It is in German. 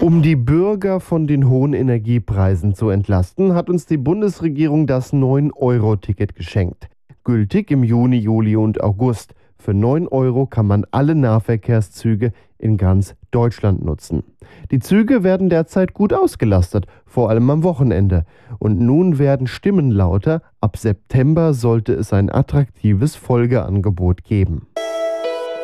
Um die Bürger von den hohen Energiepreisen zu entlasten, hat uns die Bundesregierung das 9-Euro-Ticket geschenkt. Gültig im Juni, Juli und August. Für 9 Euro kann man alle Nahverkehrszüge in ganz Deutschland nutzen. Die Züge werden derzeit gut ausgelastet, vor allem am Wochenende. Und nun werden Stimmen lauter, ab September sollte es ein attraktives Folgeangebot geben.